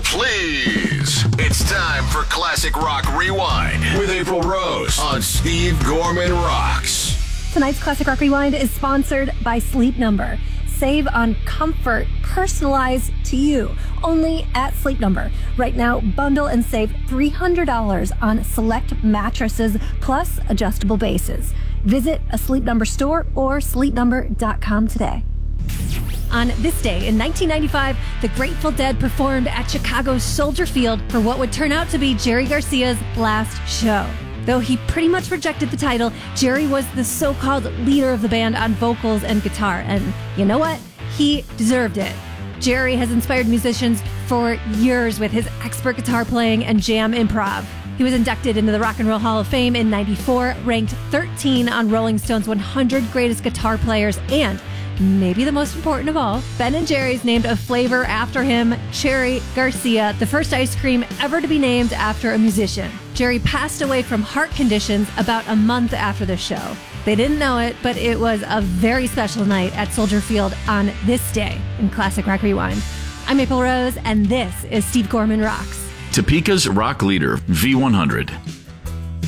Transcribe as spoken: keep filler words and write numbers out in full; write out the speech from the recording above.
please. It's time for Classic Rock Rewind with April Rose on Steve Gorman Rocks. Tonight's Classic Rock Rewind is sponsored by Sleep Number. Save on comfort personalized to you only at Sleep Number. Right now, bundle and save three hundred dollars on select mattresses plus adjustable bases. Visit a Sleep Number store or sleep number dot com today. On this day in nineteen ninety-five, the Grateful Dead performed at Chicago's Soldier Field for what would turn out to be Jerry Garcia's last show. Though he pretty much rejected the title, Jerry was the so-called leader of the band on vocals and guitar, and you know what? He deserved it. Jerry has inspired musicians for years with his expert guitar playing and jam improv. He was inducted into the Rock and Roll Hall of Fame in ninety-four, ranked thirteen on Rolling Stone's one hundred Greatest Guitar Players, and maybe the most important of all, Ben and Jerry's named a flavor after him, Cherry Garcia, the first ice cream ever to be named after a musician. Jerry passed away from heart conditions about a month after the show. They didn't know it, but it was a very special night at Soldier Field on this day in Classic Rock Rewind. I'm April Rose, and this is Steve Gorman Rocks. Topeka's rock leader, V one hundred.